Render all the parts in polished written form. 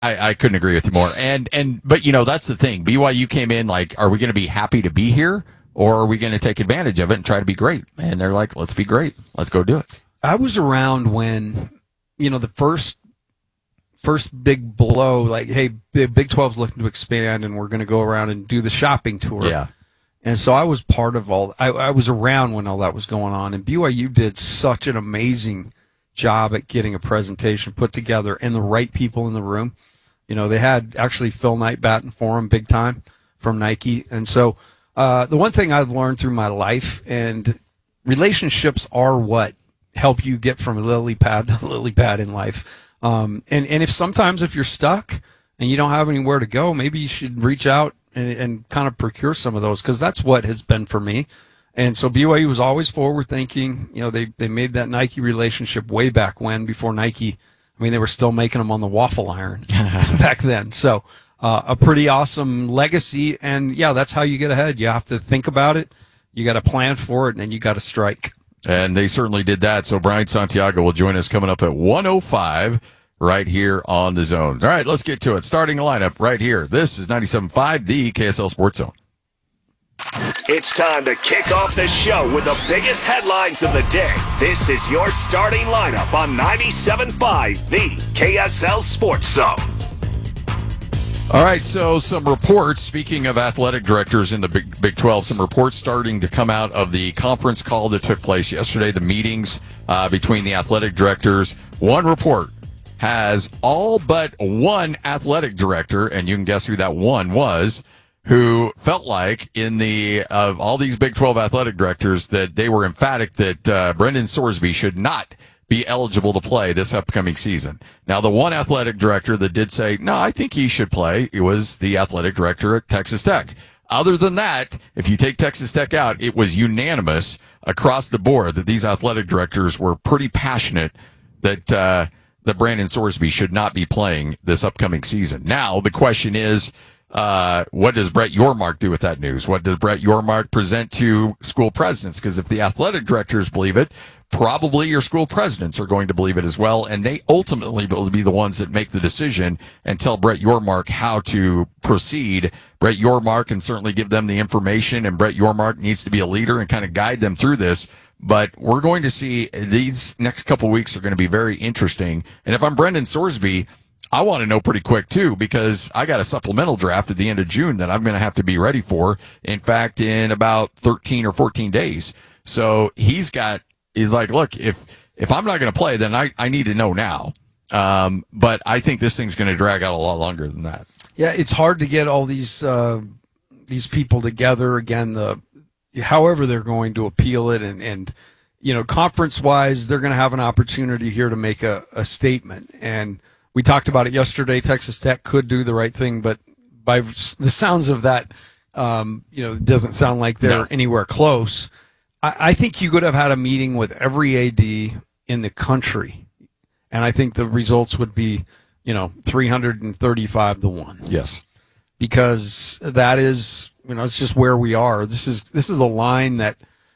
I couldn't agree with you more. But that's the thing. BYU came in like, are we going to be happy to be here, or are we going to take advantage of it and try to be great? And they're like, let's be great. Let's go do it. I was around when, the first big blow, like, hey, the Big 12's looking to expand, and we're going to go around and do the shopping tour. Yeah. And so I was part of I was around when all that was going on, and BYU did such an amazing job at getting a presentation put together and the right people in the room. They had actually Phil Knight batting for them big time from Nike. And so the one thing I've learned through my life, and relationships are what help you get from lily pad to lily pad in life. And if you're stuck and you don't have anywhere to go, maybe you should reach out and kind of procure some of those, because that's what has been for me. And so BYU was always forward thinking. They made that Nike relationship way back when, before Nike. They were still making them on the waffle iron back then. So a pretty awesome legacy. And yeah, that's how you get ahead. You have to think about it. You got to plan for it, and then you got to strike. And they certainly did that. So Brian Santiago will join us coming up at 1:05 right here on The Zone. All right, let's get to it. Starting lineup right here. This is 97.5, the KSL Sports Zone. It's time to kick off the show with the biggest headlines of the day. This is your starting lineup on 97.5, the KSL Sports Zone. All right, so some reports, speaking of athletic directors in the Big 12, some reports starting to come out of the conference call that took place yesterday, the meetings between the athletic directors. One report has all but one athletic director, and you can guess who that one was, who felt like of all these Big 12 athletic directors that they were emphatic that Brendan Sorsby should not be eligible to play this upcoming season. Now, the one athletic director that did say, no, I think he should play, it was the athletic director at Texas Tech. Other than that, if you take Texas Tech out, it was unanimous across the board that these athletic directors were pretty passionate that Brandon Sorsby should not be playing this upcoming season. Now, the question is, what does Brett Yormark do with that news? What does Brett Yormark present to school presidents? Because if the athletic directors believe it, probably your school presidents are going to believe it as well, and they ultimately will be the ones that make the decision and tell Brett Yormark how to proceed. Brett Yormark can certainly give them the information, and Brett Yormark needs to be a leader and kind of guide them through this. But we're going to see these next couple weeks are going to be very interesting. And if I'm Brendan Sorsby, I want to know pretty quick, too, because I got a supplemental draft at the end of June that I'm going to have to be ready for. In fact, in about 13 or 14 days. So he's like, look, if I'm not going to play, then I need to know now. But I think this thing's going to drag out a lot longer than that. Yeah, it's hard to get all these people together again. However they're going to appeal it, and conference-wise, they're going to have an opportunity here to make a statement. And we talked about it yesterday. Texas Tech could do the right thing, but by the sounds of that, it doesn't sound like they're anywhere close. I think you could have had a meeting with every AD in the country, and I think the results would be, 335 to 1. Yes. Because that is, it's just where we are. This is a line that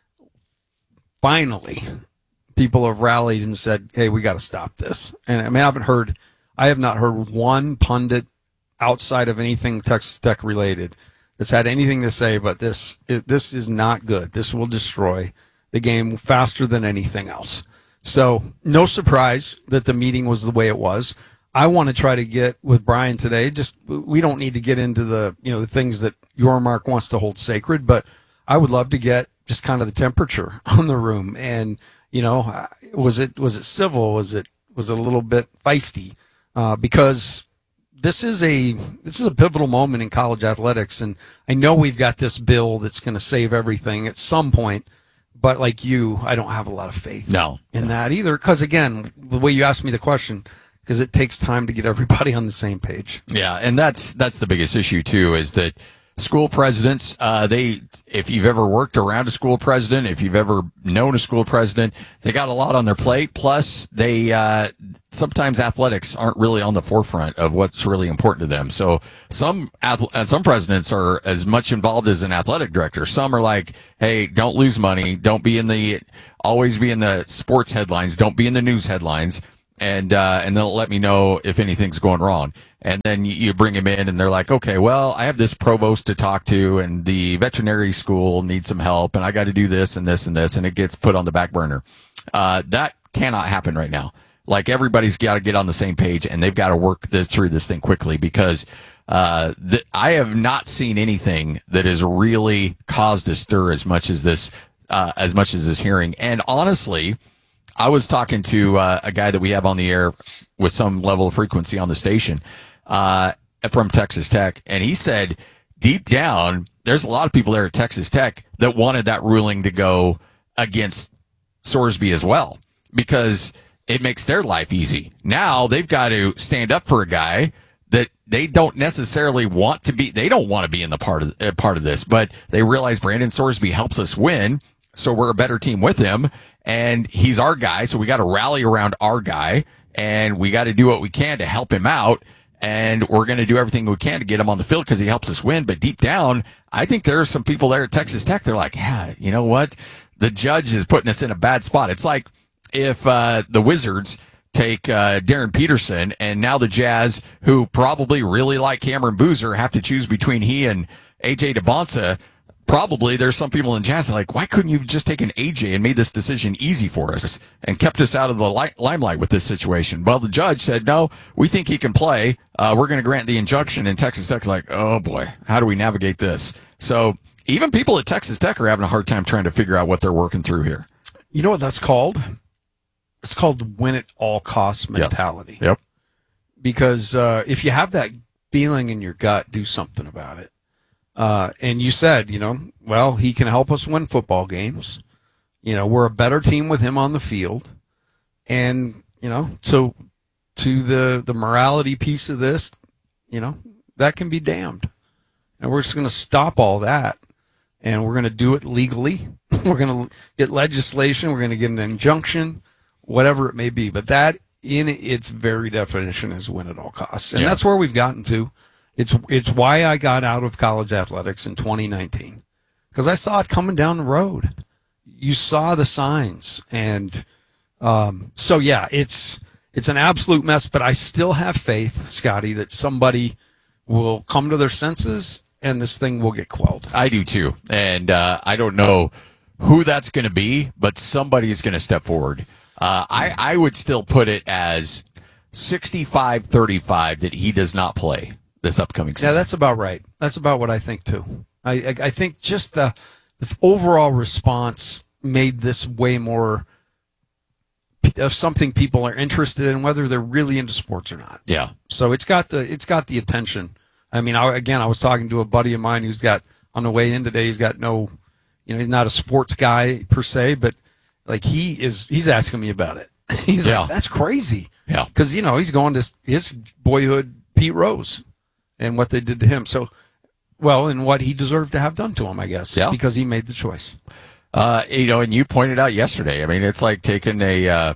finally people have rallied and said, hey, we got to stop this. And I have not heard one pundit outside of anything Texas Tech related that's had anything to say, but this is not good. This will destroy the game faster than anything else. So no surprise that the meeting was the way it was. I want to try to get with Brian today. We don't need to get into the things that Yormark wants to hold sacred, but I would love to get just kind of the temperature on the room. And was it civil? Was it a little bit feisty? Because this is a pivotal moment in college athletics, and I know we've got this bill that's going to save everything at some point. But like you, I don't have a lot of faith in that either. Because again, the way you asked me the question, because it takes time to get everybody on the same page. Yeah, and that's the biggest issue too, is that school presidents, if you've ever worked around a school president, if you've ever known a school president, they got a lot on their plate. Plus, sometimes athletics aren't really on the forefront of what's really important to them. So some presidents are as much involved as an athletic director. Some are like, hey, don't lose money. Don't always be in the sports headlines. Don't be in the news headlines. and they'll let me know if anything's going wrong. And then you bring him in, and they're like, okay, well, I have this provost to talk to, and the veterinary school needs some help, and I got to do this and this and this, and it gets put on the back burner. That cannot happen right now. Like, everybody's got to get on the same page, and they've got to work through this thing quickly, because I have not seen anything that has really caused a stir as much as this hearing. And honestly, I was talking to a guy that we have on the air with some level of frequency on the station from Texas Tech, and he said deep down there's a lot of people there at Texas Tech that wanted that ruling to go against Sorsby as well, because it makes their life easy. Now they've got to stand up for a guy that they don't necessarily want to be. They don't want to be in the part of this, but they realize Brandon Sorsby helps us win, so we're a better team with him, and he's our guy, so we got to rally around our guy, and we got to do what we can to help him out, and we're going to do everything we can to get him on the field because he helps us win. But deep down, I think there are some people there at Texas Tech, they're like, yeah, you know what? The judge is putting us in a bad spot. It's like if the Wizards take Darren Peterson, and now the Jazz, who probably really like Cameron Boozer, have to choose between he and A.J. DeBonsa. Probably there's some people in Jazz like, why couldn't you just taken AJ and made this decision easy for us and kept us out of the limelight with this situation? Well, the judge said, no, we think he can play. We're going to grant the injunction. And Texas Tech's like, oh boy, how do we navigate this? So even people at Texas Tech are having a hard time trying to figure out what they're working through here. You know what that's called? It's called win at all costs mentality. Yes. Yep. Because if you have that feeling in your gut, do something about it. And you said, well, he can help us win football games. We're a better team with him on the field. And, so to the morality piece of this, that can be damned. And we're just going to stop all that. And we're going to do it legally. We're going to get legislation. We're going to get an injunction, whatever it may be. But that, in its very definition, is win at all costs. And that's where we've gotten to. It's why I got out of college athletics in 2019, because I saw it coming down the road. You saw the signs, and so yeah, it's an absolute mess. But I still have faith, Scotty, that somebody will come to their senses and this thing will get quelled. I do too, and I don't know who that's going to be, but somebody's going to step forward. I would still put it as 65-35 that he does not play this upcoming season. Yeah, that's about right. That's about what I think too. I think just the overall response made this way more of something people are interested in, whether they're really into sports or not. Yeah. So it's got the attention. I mean, I was talking to a buddy of mine who's got, on the way in today, he's got no, he's not a sports guy per se, but like he's asking me about it. He's like, that's crazy. Yeah. Because, he's going to his boyhood Pete Rose and what they did to him. So, and what he deserved to have done to him, I guess, because he made the choice. And you pointed out yesterday, I mean, it's like taking an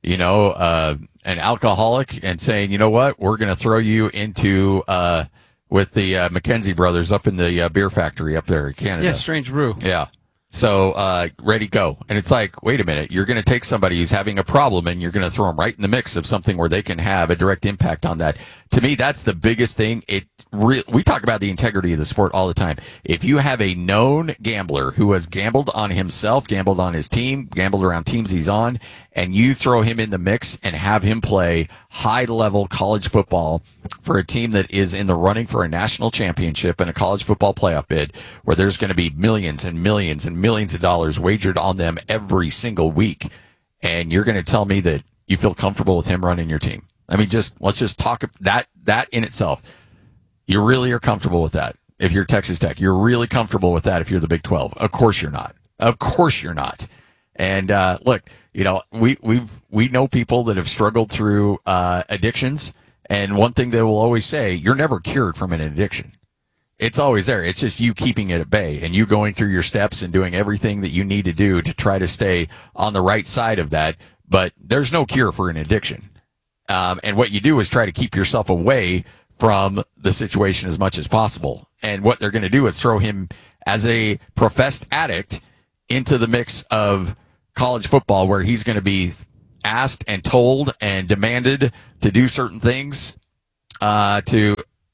alcoholic and saying, you know what, we're going to throw you into, with the McKenzie brothers up in the beer factory up there in Canada. Yeah, Strange Brew. Yeah. So, ready, go. And it's like, wait a minute, you're going to take somebody who's having a problem and you're going to throw them right in the mix of something where they can have a direct impact on that. To me, that's the biggest thing. We talk about the integrity of the sport all the time. If you have a known gambler who has gambled on himself, gambled on his team, gambled around teams he's on, and you throw him in the mix and have him play high-level college football for a team that is in the running for a national championship and a college football playoff bid, where there's going to be millions and millions and millions of dollars wagered on them every single week, and you're going to tell me that you feel comfortable with him running your team. I mean, let's just talk that in itself. You really are comfortable with that. If you're Texas Tech, you're really comfortable with that. If you're the Big 12, of course you're not. Of course you're not. And look, we know people that have struggled through addictions, and one thing they will always say: you're never cured from an addiction. It's always there. It's just you keeping it at bay and you going through your steps and doing everything that you need to do to try to stay on the right side of that. But there's no cure for an addiction. And what you do is try to keep yourself away from the situation as much as possible. And what they're going to do is throw him as a professed addict into the mix of college football, where he's going to be asked and told and demanded to do certain things to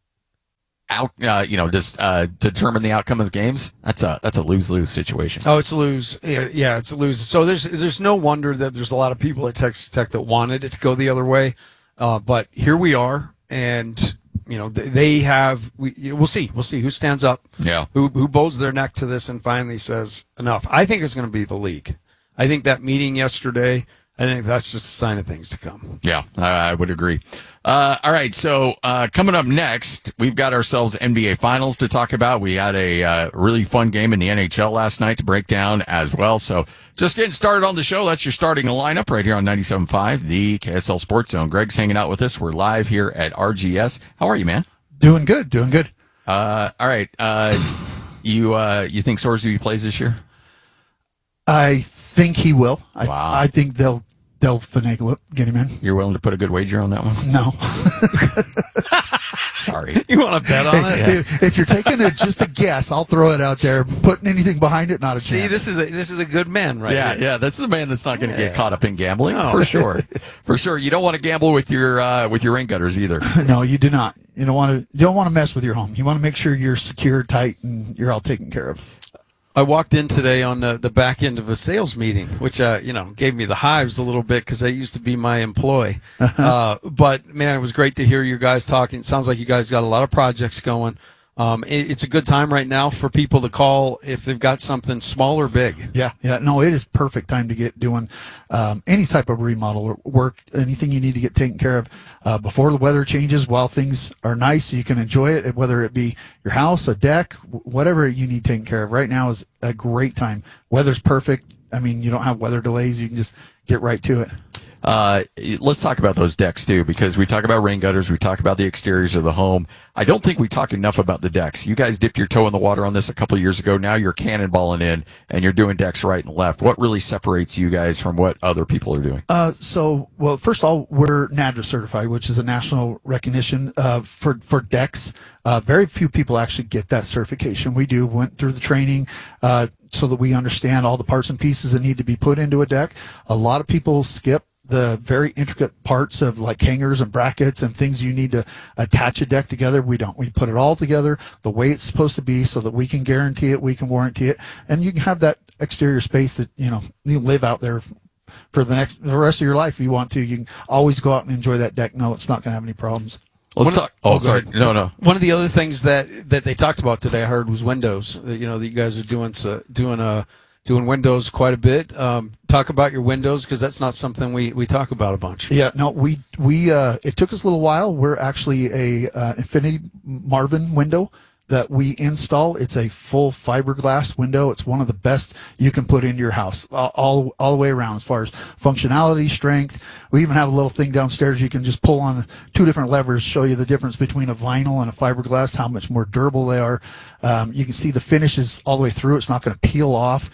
determine the outcome of the games, that's a lose-lose situation. Oh, it's a lose. Yeah, it's a lose. So there's no wonder that there's a lot of people at Texas Tech that wanted it to go the other way. But here we are, and they have. We'll see who stands up. Yeah. Who bows their neck to this and finally says enough. I think it's going to be the league. I think that meeting yesterday, I think that's just a sign of things to come. Yeah, I would agree. All right, so coming up next, we've got ourselves NBA Finals to talk about. We had a really fun game in the NHL last night to break down as well. So just getting started on the show. That's your starting lineup right here on 97.5, the KSL Sports Zone. Greg's hanging out with us. We're live here at RGS. How are you, man? Doing good. All right. You think Sorsby plays this year? I think he will. Wow. I think they'll finagle it, get him in. You're willing to put a good wager on that one? No. Sorry. You want to bet on it? If you're taking it just a guess, I'll throw it out there. Putting anything behind it, not a See, chance. this is a good man, right? Yeah, here. yeah. This is a man that's not going to get caught up in gambling for sure. For sure. You don't want to gamble with your rain gutters either. No, you do not. You don't want to mess with your home. You want to make sure you're secure, tight, and you're all taken care of. I walked in today on the back end of a sales meeting, which gave me the hives a little bit because I used to be my employee. But man, it was great to hear you guys talking. It sounds like you guys got a lot of projects going. It's a good time right now for people to call if they've got something small or big. Yeah. No, it is perfect time to get doing any type of remodel or work, anything you need to get taken care of before the weather changes, while things are nice so you can enjoy it, whether it be your house, a deck, whatever you need taken care of. Right now is a great time. Weather's perfect. I mean, you don't have weather delays. You can just get right to it. Let's talk about those decks too, because we talk about rain gutters, we talk about the exteriors of the home. I don't think we talk enough about the decks. You guys dipped your toe in the water on this a couple of years ago. Now you're cannonballing in and you're doing decks right and left. What really separates you guys from what other people are doing? Well, first of all, we're NADRA certified, which is a national recognition for decks. Very few people actually get that certification. We went through the training so that we understand all the parts and pieces that need to be put into a deck. A lot of people skip the very intricate parts of like hangers and brackets and things you need to attach a deck together. We don't. We put it all together the way it's supposed to be so that we can guarantee it, we can warranty it, and you can have that exterior space that, you live out there for the rest of your life if you want to. You can always go out and enjoy that deck. No, it's not going to have any problems. Let's talk. Oh, sorry. No. One of the other things that they talked about today, I heard, was windows. That you guys are doing windows quite a bit. Talk about your windows, because that's not something we talk about a bunch. Yeah, no, we it took us a little while. We're actually a Infinity Marvin window that we install. It's a full fiberglass window. It's one of the best you can put into your house all the way around as far as functionality, strength. We even have a little thing downstairs you can just pull on two different levers, show you the difference between a vinyl and a fiberglass, how much more durable they are. You can see the finishes all the way through. It's not going to peel off.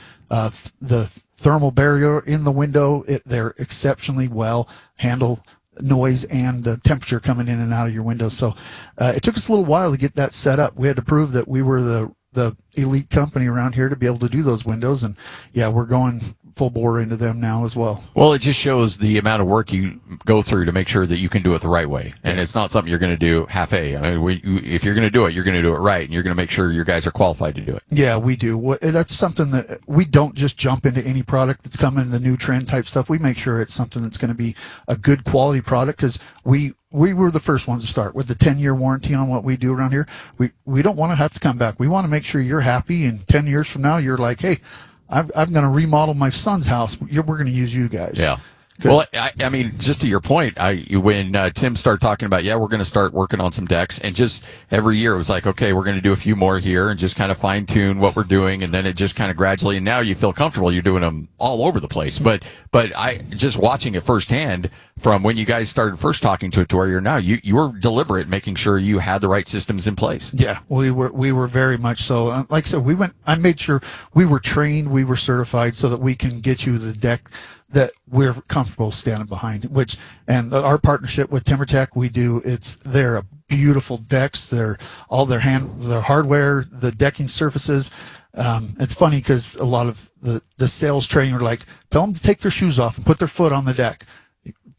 The thermal barrier in the window, they're exceptionally well handle noise and the temperature coming in and out of your window. So it took us a little while to get that set up. We had to prove that we were the elite company around here to be able to do those windows. And yeah, we're going full bore into them now as well. Well, it just shows the amount of work you go through to make sure that you can do it the right way. And it's not something you're going to do half-a. I mean, if you're going to do it, you're going to do it right, and you're going to make sure your guys are qualified to do it. Yeah, we do. That's something that we don't just jump into any product that's coming, the new trend type stuff. We make sure it's something that's going to be a good quality product, because we were the first ones to start with the 10-year warranty on what we do around here. We don't want to have to come back. We want to make sure you're happy, and 10 years from now, you're like, hey, I'm going to remodel my son's house. We're going to use you guys. Yeah. Well, I mean, just to your point, when Tim started talking about, we're going to start working on some decks, and just every year it was like, okay, we're going to do a few more here and just kind of fine tune what we're doing. And then it just kind of gradually, and now you feel comfortable. You're doing them all over the place. But I just watching it firsthand from when you guys started first talking to where you're now, you were deliberate making sure you had the right systems in place. Yeah, we were very much so. Like I said, I made sure we were trained, we were certified so that we can get you the deck that we're comfortable standing behind, and our partnership with TimberTech, they're beautiful decks. They're all their hardware, the decking surfaces. It's funny because a lot of the sales training are like, tell them to take their shoes off and put their foot on the deck.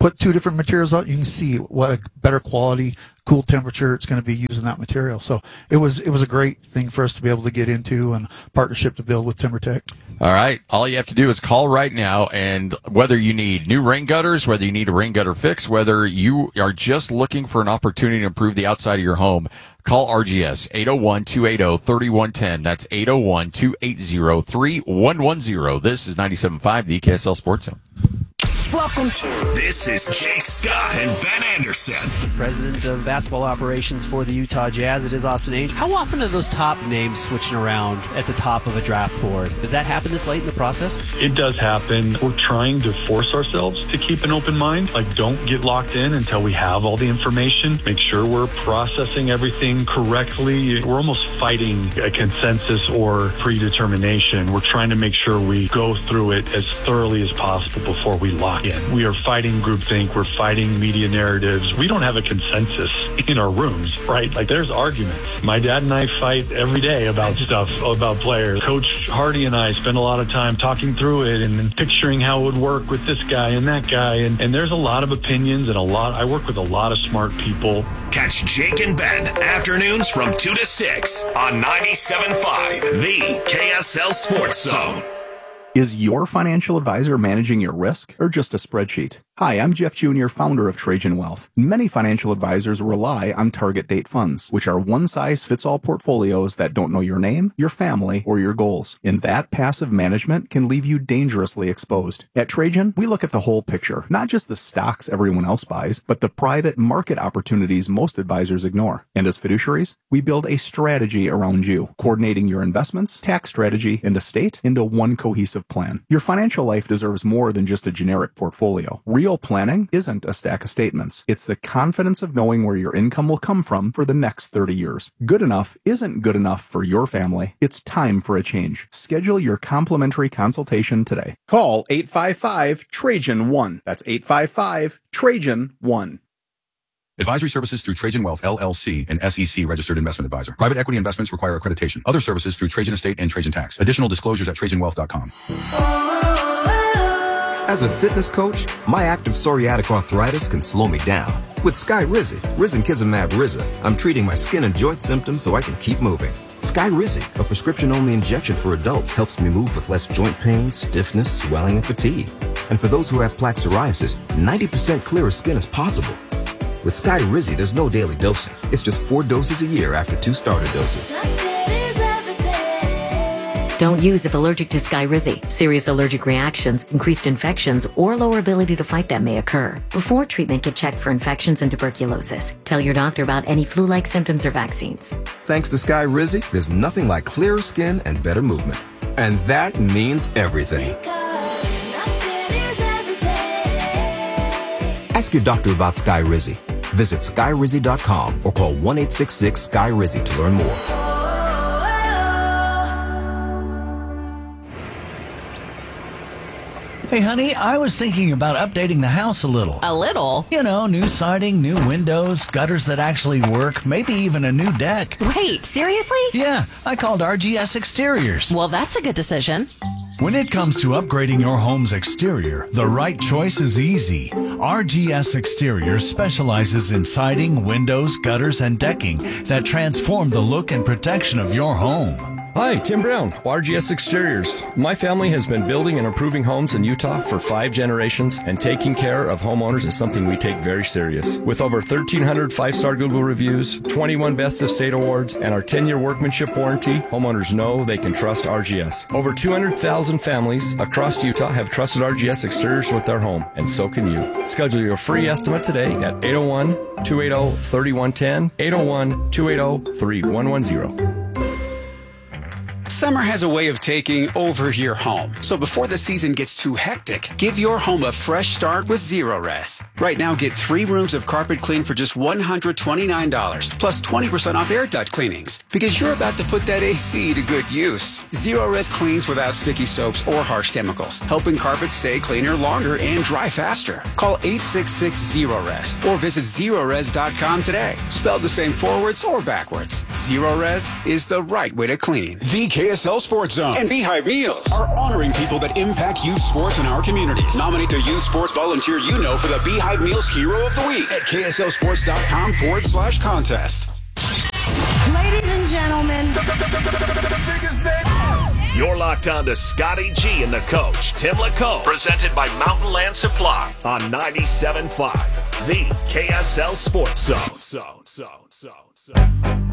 put two different materials out, you can see what a better quality, cool temperature it's going to be using that material. So it was a great thing for us to be able to get into and partnership to build with TimberTech. All right. All you have to do is call right now, and whether you need new rain gutters, whether you need a rain gutter fix, whether you are just looking for an opportunity to improve the outside of your home, call RGS, 801-280-3110. That's 801-280-3110. This is 97.5, the KSL Sports Zone. Welcome to This is Jake Scott and Ben Anderson. President of basketball operations for the Utah Jazz. It is Austin Ainge. How often are those top names switching around at the top of a draft board? Does that happen this late in the process? It does happen. We're trying to force ourselves to keep an open mind. Like, don't get locked in until we have all the information. Make sure we're processing everything correctly. We're almost fighting a consensus or predetermination. We're trying to make sure we go through it as thoroughly as possible before we lock in. We are fighting groupthink. We're fighting media narratives. We don't have a consensus in our rooms, right? Like, there's arguments. My dad and I fight every day about stuff, about players. Coach Hardy and I spend a lot of time talking through it and picturing how it would work with this guy and that guy. And there's a lot of opinions and I work with a lot of smart people. Catch Jake and Ben afternoons from 2 to 6 on 97.5, the KSL Sports Zone. Is your financial advisor managing your risk or just a spreadsheet? Hi, I'm Jeff Jr., founder of Trajan Wealth. Many financial advisors rely on target date funds, which are one-size-fits-all portfolios that don't know your name, your family, or your goals. And that passive management can leave you dangerously exposed. At Trajan, we look at the whole picture, not just the stocks everyone else buys, but the private market opportunities most advisors ignore. And as fiduciaries, we build a strategy around you, coordinating your investments, tax strategy, and estate into one cohesive plan. Your financial life deserves more than just a generic portfolio. Real planning isn't a stack of statements. It's the confidence of knowing where your income will come from for the next 30 years. Good enough isn't good enough for your family. It's time for a change. Schedule your complimentary consultation today. Call 855-TRAJAN-1. That's 855-TRAJAN-1. Advisory services through Trajan Wealth, LLC, an SEC registered investment advisor. Private equity investments require accreditation. Other services through Trajan Estate and Trajan Tax. Additional disclosures at TrajanWealth.com. As a fitness coach, my active psoriatic arthritis can slow me down. With Skyrizi, Risankizumab Riza, I'm treating my skin and joint symptoms so I can keep moving. Skyrizi, a prescription-only injection for adults, helps me move with less joint pain, stiffness, swelling, and fatigue. And for those who have plaque psoriasis, 90% clearer skin is possible. With Skyrizi, there's no daily dosing. It's just 4 doses a year after 2 starter doses. Don't use if allergic to Skyrizi. Serious allergic reactions, increased infections, or lower ability to fight them may occur. Before treatment, get checked for infections and tuberculosis. Tell your doctor about any flu-like symptoms or vaccines. Thanks to Skyrizi, there's nothing like clearer skin and better movement. And that means everything. Ask your doctor about Skyrizi. Visit Skyrizi.com or call 1-866-SKY-RIZI to learn more. Hey, honey, I was thinking about updating the house a little. A little? You know, new siding, new windows, gutters that actually work, maybe even a new deck. Wait, seriously? Yeah, I called RGS Exteriors. Well, that's a good decision. When it comes to upgrading your home's exterior, the right choice is easy. RGS Exteriors specializes in siding, windows, gutters, and decking that transform the look and protection of your home. Hi, Tim Brown, RGS Exteriors. My family has been building and improving homes in Utah for 5 generations, and taking care of homeowners is something we take very serious. With over 1,300 5-star Google reviews, 21 Best of State awards, and our 10-year workmanship warranty, homeowners know they can trust RGS. Over 200,000 families across Utah have trusted RGS Exteriors with their home, and so can you. Schedule your free estimate today at 801-280-3110, 801-280-3110. Summer has a way of taking over your home. So before the season gets too hectic, give your home a fresh start with Zerorez. Right now, get 3 rooms of carpet clean for just $129, plus 20% off air duct cleanings, because you're about to put that AC to good use. Zerorez cleans without sticky soaps or harsh chemicals, helping carpets stay cleaner longer and dry faster. Call 866-ZEROREZ or visit Zerorez.com today. Spelled the same forwards or backwards. Zerorez is the right way to clean. The KSL Sports Zone and Beehive Meals are honoring people that impact youth sports in our communities. Nominate the youth sports volunteer you know for the Beehive Meals Hero of the Week at KSLSports.com/contest. Ladies and gentlemen, the biggest name. You're locked on to Scotty G and the coach, Tim LaComb, presented by Mountain Land Supply on 97.5, the KSL Sports Zone.